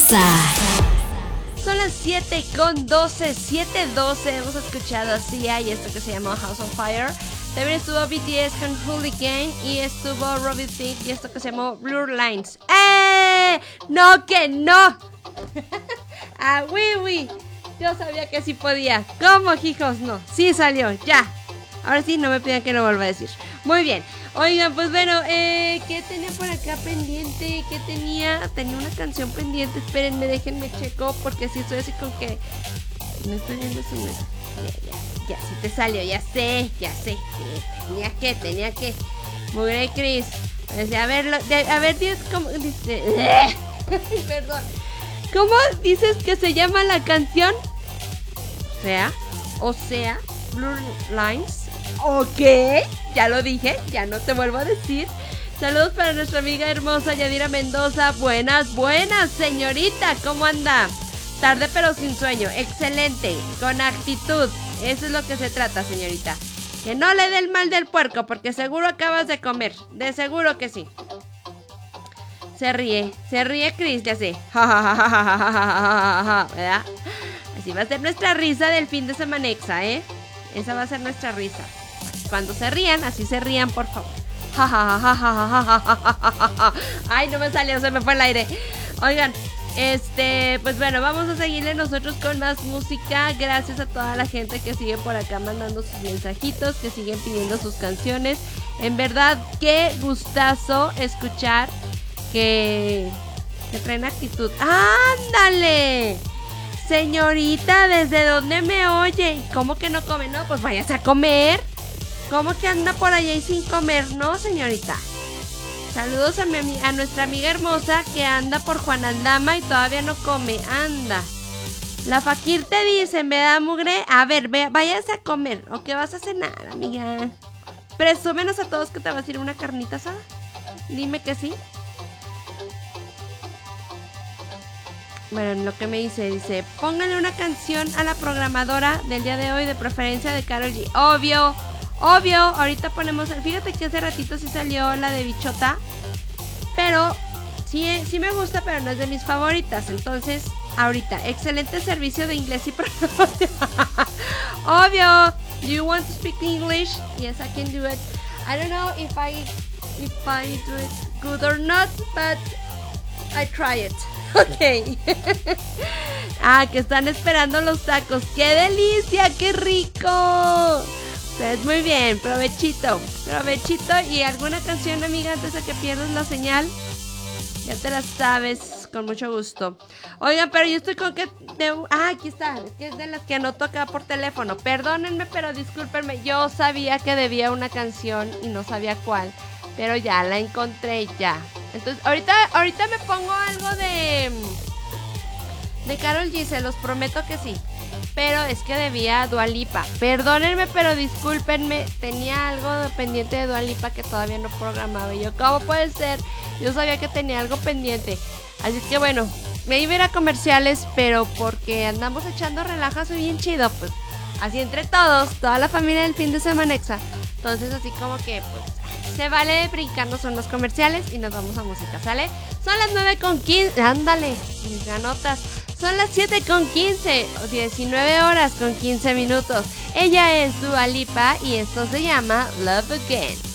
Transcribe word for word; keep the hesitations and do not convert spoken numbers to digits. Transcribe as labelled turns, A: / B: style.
A: Son las siete con doce, siete doce. Hemos escuchado a Sia y esto que se llama House on Fire. También estuvo B T S con Hooligan y estuvo Robbie Thicke y esto que se llamó Blur Lines. ¡Eh! ¡No que no! ¡Ah, oui, oui! Yo sabía que sí podía. ¿Cómo, hijos? No. Sí salió, ya. Ahora sí, no me pidan que lo vuelva a decir. Muy bien. Oigan, pues bueno, eh, ¿qué tenía por acá pendiente? ¿Qué tenía? Tenía una canción pendiente. Espérenme, déjenme checo porque así estoy así con que... No estoy viendo su... Ya, ya, ya, sí te salió, ya sé, ya sé. Tenía que, tenía que. Mugre Chris. A ver, lo, de, a ver, Dios, ¿cómo dice? Perdón. ¿Cómo dices que se llama la canción? O sea, o sea, Blur Lines. Ok, ya lo dije, ya no te vuelvo a decir. Saludos para nuestra amiga hermosa Yadira Mendoza. Buenas, buenas, señorita, ¿cómo anda? Tarde pero sin sueño, excelente, con actitud. Eso es lo que se trata, señorita. Que no le dé el mal del puerco, porque seguro acabas de comer. De seguro que sí. Se ríe, se ríe Chris, ya sé. ¿Verdad? Así va a ser nuestra risa del fin de semanexa, ¿eh? Esa va a ser nuestra risa. Cuando se rían, así se rían, por favor. Ay, no me salió, se me fue el aire. Oigan, este, pues bueno, vamos a seguirle nosotros con más música. Gracias a toda la gente que sigue por acá mandando sus mensajitos, que siguen pidiendo sus canciones. En verdad, qué gustazo escuchar que, que traen actitud. ¡Ándale! Señorita, ¿desde dónde me oye? ¿Cómo que no come? No, pues váyase a comer. ¿Cómo que anda por allá y sin comer? No, señorita. Saludos a, mi, a nuestra amiga hermosa que anda por Juan Aldama y todavía no come. Anda. La Fakir te dice, ¿verdad, mugre? A ver, ve, váyase a comer. ¿O qué vas a cenar, amiga? Presúmenos a todos que te vas a ir a una carnita asada. Dime que sí. Bueno, lo que me dice, dice, pónganle una canción a la programadora del día de hoy, de preferencia de Karol G. Obvio, obvio, ahorita ponemos, fíjate que hace ratito sí salió la de Bichota, pero sí, sí me gusta, pero no es de mis favoritas. Entonces, ahorita, excelente servicio de inglés y pronunciación. Obvio, do you want to speak English? Yes, I can do it. I don't know if I, if I do it good or not, but I try it. Ok. Ah, que están esperando los tacos. ¡Qué delicia! ¡Qué rico! Pues muy bien, provechito. Provechito. ¿Y alguna canción, amiga, antes de que pierdas la señal? Ya te la sabes, con mucho gusto. Oigan, pero yo estoy con que... De... Ah, aquí está. Es que es de las que anoto acá por teléfono. Perdónenme, pero discúlpenme. Yo sabía que debía una canción y no sabía cuál. Pero ya la encontré ya. Entonces, ahorita, ahorita me pongo algo de... De Karol G, se los prometo que sí. Pero es que debía Dua Lipa. Perdónenme, pero discúlpenme. Tenía algo pendiente de Dua Lipa que todavía no programaba. Y yo, ¿cómo puede ser? Yo sabía que tenía algo pendiente. Así que bueno, me iba a ir a comerciales, pero porque andamos echando relajas bien chido, pues. Así entre todos, toda la familia del fin de semanexa. Entonces así como que, pues, se vale brincarnos en los comerciales y nos vamos a música, ¿sale? Son las nueve con quince, ándale, mis ganotas. Son las siete con quince, diecinueve horas con quince minutos. Ella es Dua Lipa y esto se llama Love Again.